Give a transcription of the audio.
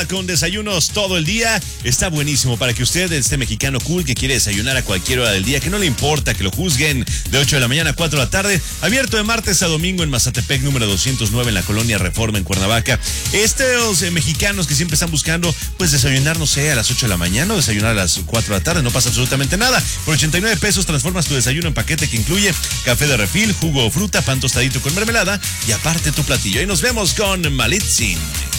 Con desayunos todo el día, está buenísimo para que usted, este mexicano cool que quiere desayunar a cualquier hora del día, que no le importa que lo juzguen, de 8 de la mañana a 4 de la tarde, abierto de martes a domingo en Mazatepec, número 209, en la colonia Reforma, en Cuernavaca. Estos mexicanos que siempre están buscando, pues desayunar, no sé, a las 8 de la mañana o desayunar a las 4 de la tarde, no pasa absolutamente nada. Por 89 pesos transformas tu desayuno en paquete que incluye café de refil, jugo o fruta, pan tostadito con mermelada y aparte tu platillo. Y nos vemos con Malitzin.